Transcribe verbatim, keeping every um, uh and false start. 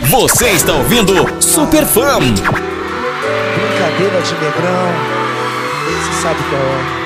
Você está ouvindo Super Fã. Brincadeira de negrão. Você sabe qual é.